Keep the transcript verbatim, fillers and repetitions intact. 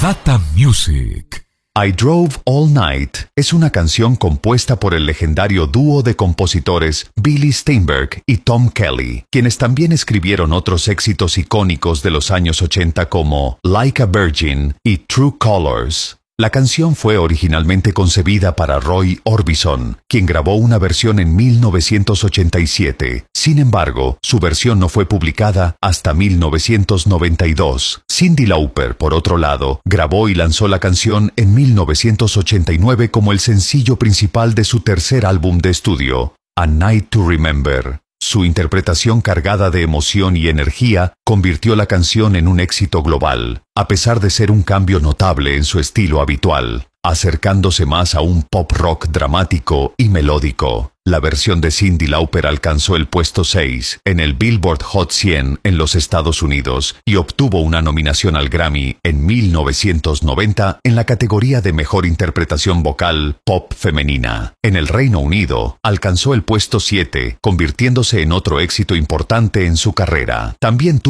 Data Music. I Drove All Night es una canción compuesta por el legendario dúo de compositores Billy Steinberg y Tom Kelly, quienes también escribieron otros éxitos icónicos de los años ochenta como Like a Virgin y True Colors. La canción fue originalmente concebida para Roy Orbison, quien grabó una versión en mil novecientos ochenta y siete. Sin embargo, su versión no fue publicada hasta mil novecientos noventa y dos. Cyndi Lauper, por otro lado, grabó y lanzó la canción en mil novecientos ochenta y nueve como el sencillo principal de su tercer álbum de estudio, A Night to Remember. Su interpretación cargada de emoción y energía convirtió la canción en un éxito global, a pesar de ser un cambio notable en su estilo habitual, acercándose más a un pop rock dramático y melódico. La versión de Cyndi Lauper alcanzó el puesto seis en el Billboard Hot cien en los Estados Unidos y obtuvo una nominación al Grammy en mil novecientos noventa en la categoría de Mejor Interpretación Vocal Pop Femenina. En el Reino Unido, alcanzó el puesto siete, convirtiéndose en otro éxito importante en su carrera. También